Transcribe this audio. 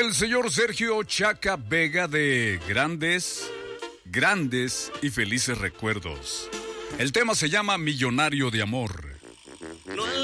el señor Sergio Chaca Vega de Grandes y Felices Recuerdos. El tema se llama Millonario de Amor.